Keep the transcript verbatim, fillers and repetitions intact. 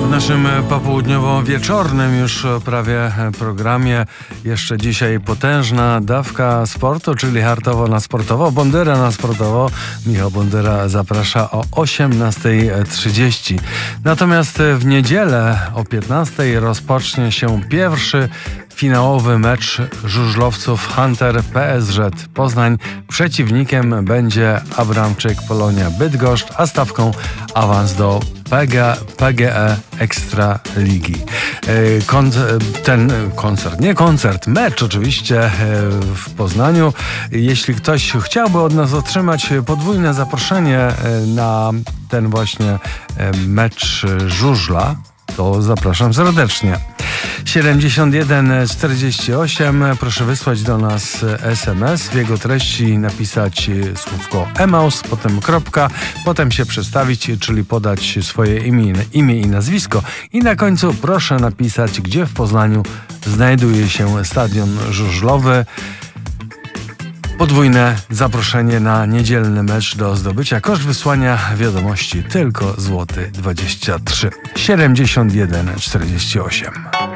W naszym popołudniowo-wieczornym już prawie programie jeszcze dzisiaj potężna dawka sportu, czyli hartowo na sportowo, Bondyra na sportowo. Michał Bondyra zaprasza o osiemnasta trzydzieści. Natomiast w niedzielę o piętnastej rozpocznie się pierwszy finałowy mecz żużlowców Hunter P S Z Poznań. Przeciwnikiem będzie Abramczyk Polonia Bydgoszcz, a stawką awans do P G E Ekstraligi. Kon- ten koncert, nie koncert, mecz oczywiście w Poznaniu. Jeśli ktoś chciałby od nas otrzymać podwójne zaproszenie na ten właśnie mecz żużla, to zapraszam serdecznie. siedemdziesiąt jeden czterdzieści osiem. Proszę wysłać do nas es em es. W jego treści napisać słówko Emaus, potem kropka, potem się przedstawić, czyli podać swoje imię, imię i nazwisko. I na końcu proszę napisać, gdzie w Poznaniu znajduje się stadion żużlowy. Podwójne zaproszenie na niedzielny mecz do zdobycia. Koszt wysłania wiadomości tylko złoty dwadzieścia trzy siedemdziesiąt jeden czterdzieści osiem.